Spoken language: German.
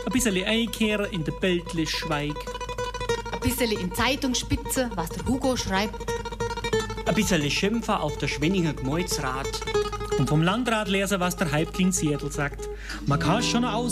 ein bisschen einkehren in der Bildlich-Schweig. Ein bisschen in Zeitungsspitze, was der Hugo schreibt. Ein bisschen schimpfen auf der Schwenninger Gemeutsrat. Und vom Landrat lesen, was der Häuptling Siedl sagt. Man kann schon aus